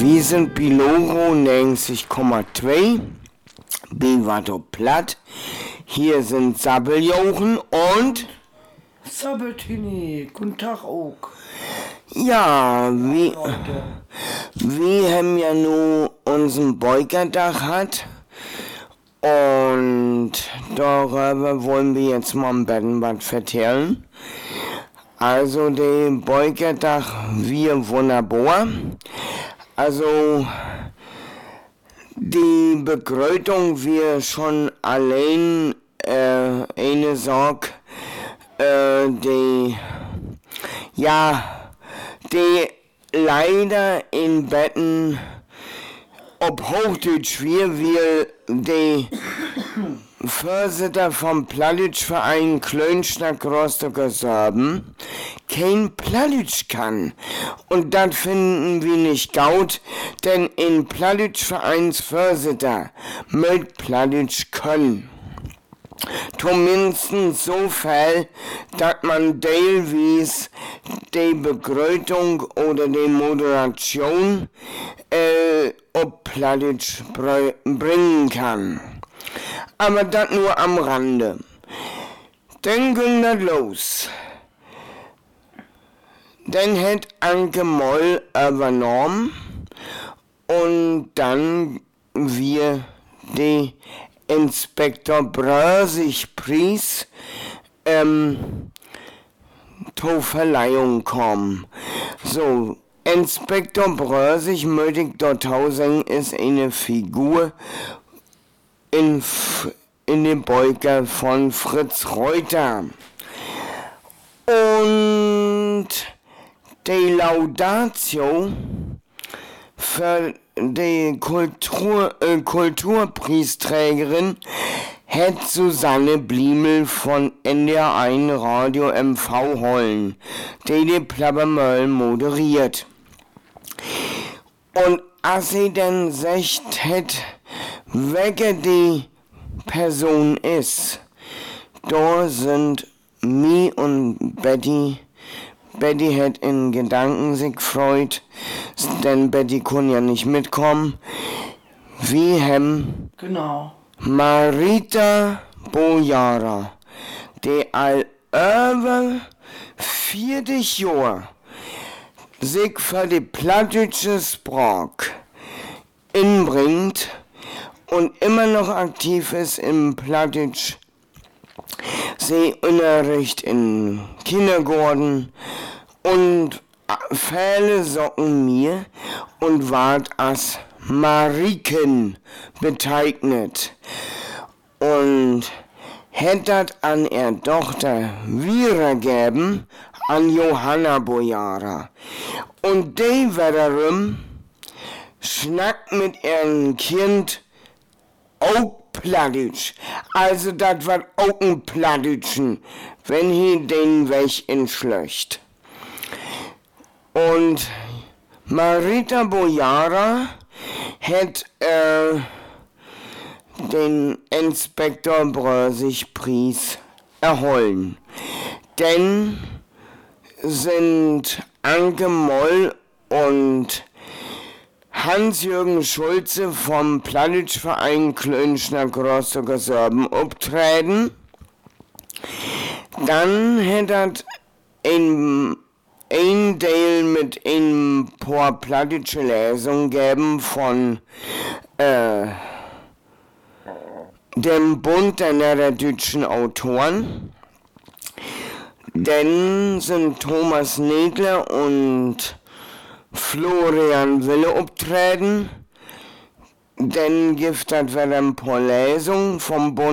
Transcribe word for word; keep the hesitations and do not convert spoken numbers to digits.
Wir sind Biloro neunzig Komma zwei, Bewato Platt. Hier sind Sabbeljochen und Sabbeltini, guten Tag auch. ja, wie, Leute. wir haben ja nur unseren Beugertag hat und darüber wollen wir jetzt mal ein bisschen was vertellen. Also der Beugertag, wir wunderbar. Also die Begrüßung wir schon allein äh, eine Sorge, äh, die ja, die leider in Betten ob Hochdeutsch wir, wir die Vorsitter vom Plattdeutsch-Verein Klönschnack Rostocker Sorben kein Plattdeutsch kann. Und das finden wir nicht gaut, denn in Plattdeutsch-Vereins Vorsitter mögt Plattdeutsch können. Zumindest so viel, dass man teilweise die Begrüßung oder die Moderation äh, auf Plattdeutsch bringen kann. Aber das nur am Rande. Dann ging das los. Dann hat Anke Moll übernommen und dann wir die Inspektor Brösig-Preis ähm, zur Verleihung kommen. So, Inspektor Brösig, möchte ich dort sagen, ist eine Figur in, in dem Beuger von Fritz Reuter. Und die Laudatio für die Kultur, äh, Kulturpreisträgerin hat Susanne Bliemel von N D R eins Radio M V Hollen, die die Plappermöll moderiert. Und als sie dann sagt hat, welche die Person ist, da sind mi und Betty. Betty hat in Gedanken sich gefreut, denn Betty konnte ja nicht mitkommen. Wir haben Genau. Marita Bojara, die all über vierzig Jahre sich für die plattdeutsche Sprache inbringt und immer noch aktiv ist im Plattdeutsch. Sie unterrichtet in Kindergarten und viele sagen mir und ward als Mariken bezeichnet und hat das an ihre Tochter wiedergegeben an Johanna Bojara. Und die wiederum schnackt mit ihrem Kind auch Plattdeutsch. Also das war auch ein Plattdeutschen, wenn hier den Weg entschlöcht. Und Marita Bojara hat äh, den Inspektor Brösig-Preis erholen. Denn sind Anke Moll und Hans-Jürgen Schulze vom Plattdeutsch-Verein Klönschnack Rostocker Sorben auftreten. Dann hat er ein, ein Teil mit ein paar plattdeutsche Lesungen gegeben von äh, dem Bund der niederdeutschen Autoren. Dann sind Thomas Negler und Florian Wille auftreten, dann gibt es wieder ein paar Lesungen vom Bund